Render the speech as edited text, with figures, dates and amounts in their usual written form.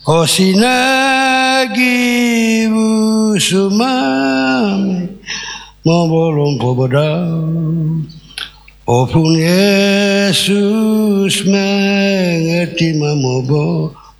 O sinagi busumam mabolong pobodau. O pun Yesus mengerti mamobo